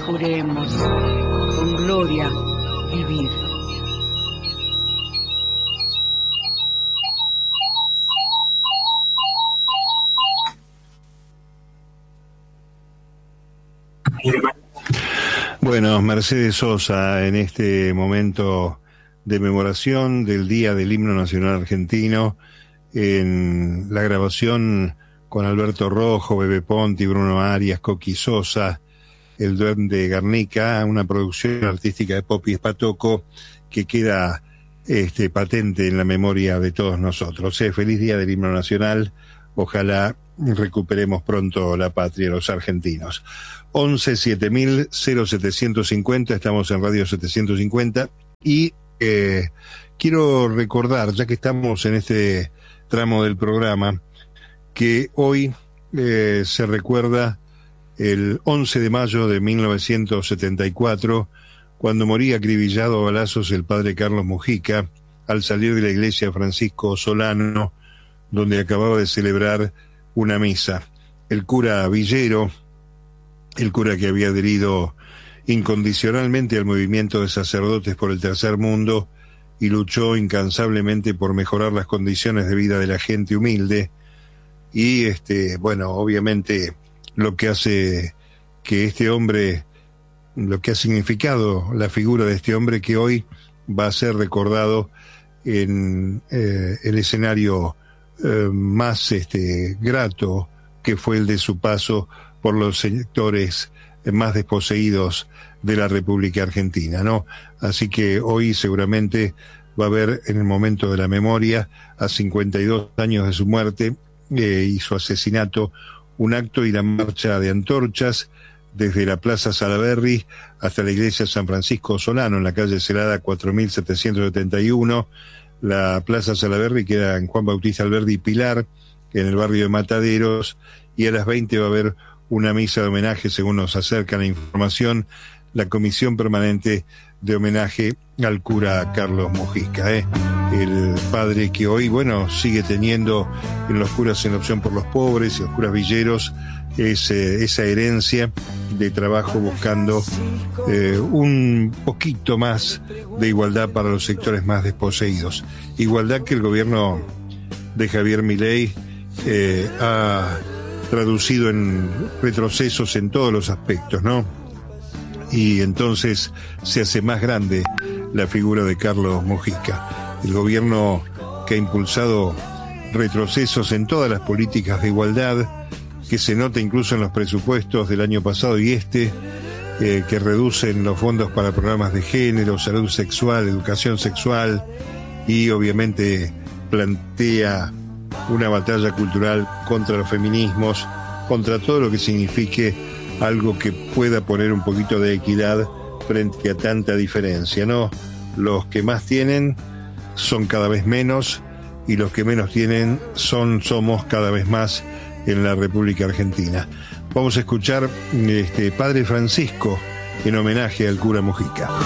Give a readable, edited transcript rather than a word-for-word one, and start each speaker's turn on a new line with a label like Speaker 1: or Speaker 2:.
Speaker 1: juremos con gloria vivir.
Speaker 2: Bueno, Mercedes Sosa, en este momento de memoración del Día del Himno Nacional Argentino, en la grabación con Alberto Rojo, Bebe Ponti, Bruno Arias, Coqui Sosa, el Duende Garnica, una producción artística de Popi Espatoco que queda patente en la memoria de todos nosotros. Feliz Día del Himno Nacional, ojalá recuperemos pronto la patria, los argentinos. 11 7000 0750, estamos en Radio 750 y quiero recordar, ya que estamos en este tramo del programa, que hoy se recuerda el 11 de mayo de 1974, cuando moría acribillado a balazos el padre Carlos Mujica al salir de la iglesia Francisco Solano, donde acababa de celebrar una misa. El cura Villero, el cura que había adherido incondicionalmente al movimiento de sacerdotes por el tercer mundo y luchó incansablemente por mejorar las condiciones de vida de la gente humilde, y obviamente lo que hace que este hombre, lo que ha significado la figura de este hombre, que hoy va a ser recordado en el escenario más grato, que fue el de su paso por los sectores más desposeídos de la República Argentina, ¿no? Así que hoy seguramente va a haber, en el momento de la memoria, a 52 años de su muerte y su asesinato, un acto y la marcha de antorchas desde la Plaza Salaberry hasta la iglesia San Francisco Solano, en la calle Celada 4771. La Plaza Salaberry queda en Juan Bautista Alberdi y Pilar, en el barrio de Mataderos, y a las 20 va a haber una misa de homenaje, según nos acerca la información, la Comisión Permanente de Homenaje al cura Carlos Mujica, el padre que hoy, sigue teniendo en los curas en opción por los pobres, los curas villeros, esa herencia de trabajo buscando un poquito más de igualdad para los sectores más desposeídos. Igualdad que el gobierno de Javier Milei ha traducido en retrocesos en todos los aspectos, ¿no? Y entonces se hace más grande la figura de Carlos Mujica. El gobierno que ha impulsado retrocesos en todas las políticas de igualdad, que se nota incluso en los presupuestos del año pasado y que reducen los fondos para programas de género, salud sexual, educación sexual, y obviamente plantea una batalla cultural contra los feminismos, contra todo lo que signifique algo que pueda poner un poquito de equidad frente a tanta diferencia, ¿no? Los que más tienen son cada vez menos y los que menos tienen somos cada vez más en la República Argentina. Vamos a escuchar Padre Francisco en homenaje al cura Mujica.